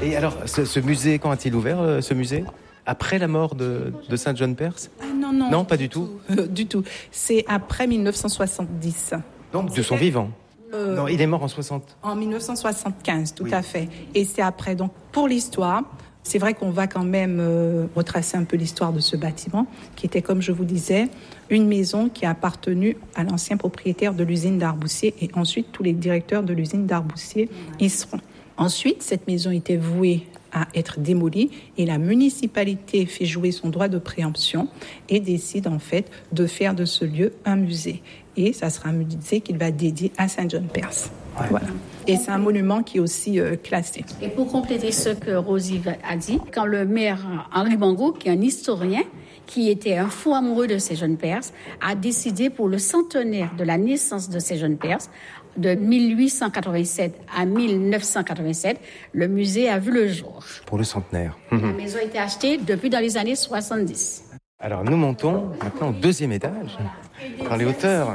Et alors, ce musée, quand a-t-il ouvert, ce musée ? Après la mort de Saint John Perse ? Non. Non, pas du tout. Du tout. C'est après 1970. Donc, de son vivant. Non, il est mort en 60. En 1975, tout à fait. Et c'est après. Donc, pour l'histoire, c'est vrai qu'on va quand même retracer un peu l'histoire de ce bâtiment, qui était, comme je vous disais, une maison qui a appartenu à l'ancien propriétaire de l'usine d'Arboussier et ensuite tous les directeurs de l'usine d'Arboussier y seront. Ensuite, cette maison était vouée à être démolie et la municipalité fait jouer son droit de préemption et décide en fait de faire de ce lieu un musée. Et ça sera un musée qu'il va dédier à Saint John Perse. Ouais. Voilà. Et c'est un monument qui est aussi classé. Et pour compléter ce que Rosie a dit, quand le maire Henri Bangou, qui est un historien, qui était un fou amoureux de Saint John Perse, a décidé pour le centenaire de la naissance de Saint John Perse, de 1887 à 1987, le musée a vu le jour. Pour le centenaire. La maison a été achetée depuis dans les années 70. Alors nous montons maintenant au 2e étage, dans les hauteurs.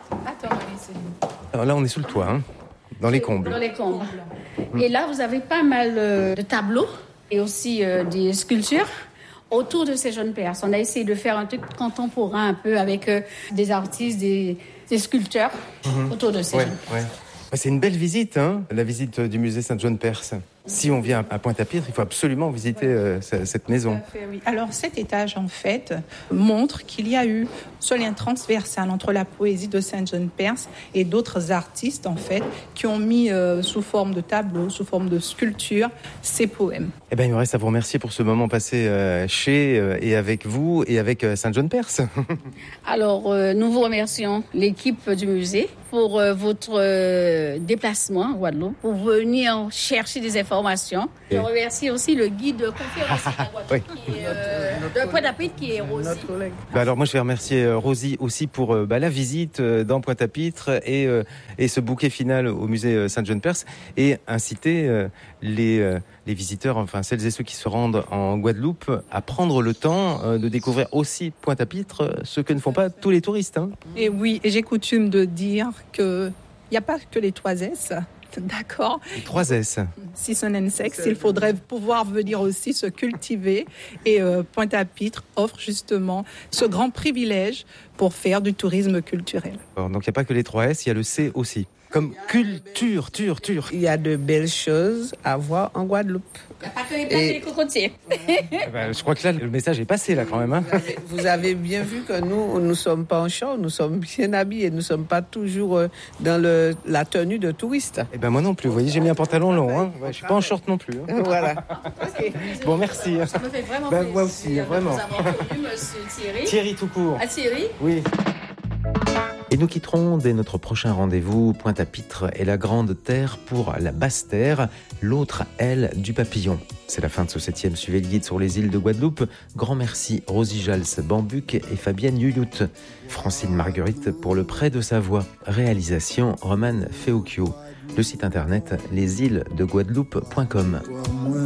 Alors là on est sous le toit, dans les combles. Dans les combles. Et là vous avez pas mal de tableaux et aussi des sculptures autour de ces jeunes Perses. On a essayé de faire un truc contemporain un peu avec des artistes, des sculpteurs autour de ces jeunes Perses. C'est une belle visite, la visite du musée Saint John Perse. Si on vient à Pointe-à-Pitre, il faut absolument visiter cette maison. Tout à fait, oui. Alors cet étage, en fait, montre qu'il y a eu ce lien transversal entre la poésie de Saint John Perse et d'autres artistes, en fait, qui ont mis sous forme de tableaux, sous forme de sculptures, ces poèmes. Eh bien, il me reste à vous remercier pour ce moment passé chez et avec vous et avec Saint John Perse. Alors, nous vous remercions, l'équipe du musée, pour votre déplacement à Guadeloupe, pour venir chercher des informations. Je remercie aussi le guide de conférence à Guadeloupe, de Pointe-à-Pitre, qui est Rosie. Alors moi, je vais remercier Rosie aussi pour la visite dans Pointe-à-Pitre et ce bouquet final au musée Saint John Perse et inciter les visiteurs, enfin celles et ceux qui se rendent en Guadeloupe, à prendre le temps de découvrir aussi Pointe-à-Pitre, ce que ne font pas tous les touristes. Et oui, et j'ai coutume de dire qu'il n'y a pas que les 3 S. D'accord. Les 3 S. Season and sex, il faudrait pouvoir venir aussi se cultiver. Et Pointe-à-Pitre offre justement ce grand privilège pour faire du tourisme culturel. Donc il n'y a pas que les 3 S, il y a le C aussi. Comme culture. Il y a de belles choses à voir en Guadeloupe. Il n'y a pas que les plages et les cocotiers. Je crois que là, le message est passé là quand même. Vous avez bien vu que nous ne sommes pas en short, nous sommes bien habillés, nous ne sommes pas toujours dans la tenue de touristes. Moi non plus, vous voyez, j'ai mis un pantalon long, je ne suis pas en short non plus. Voilà. Bon, merci. Ça me fait vraiment plaisir. Moi aussi, vraiment. De vous avoir connu, monsieur Thierry. Thierry tout court. Ah, Thierry ? Oui. Et nous quitterons dès notre prochain rendez-vous Pointe-à-Pitre et la Grande Terre pour la Basse Terre, l'autre aile du papillon. C'est la fin de ce 7e Suivez le guide sur les îles de Guadeloupe. Grand merci Rosie Jals-Bambuc et Fabienne Yuyout. Francine Marguerite pour le prêt de sa voix. Réalisation Romane Feocchio. Le site internet lesîlesdeguadeloupe.com.